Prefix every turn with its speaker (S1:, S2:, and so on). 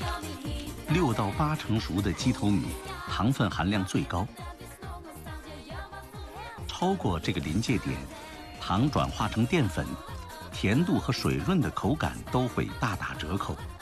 S1: 6到8成熟的鸡头米，糖分含量最高。超过这个临界点，糖转化成淀粉，甜度和水润的口感都会大打折扣。